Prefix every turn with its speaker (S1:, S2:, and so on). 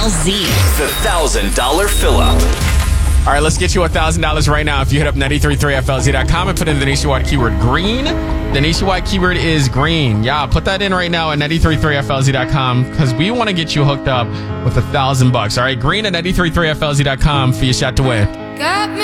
S1: FLZ.
S2: The $1,000 fill-up.
S3: All right, let's get you $1,000 right now if you hit up 933flz.com and put in the nationwide keyword green. The nationwide keyword is green. Yeah, put that in right now at 933flz.com because we want to get you hooked up with $1,000. All right, green at 933flz.com for your shot to win.
S4: Got me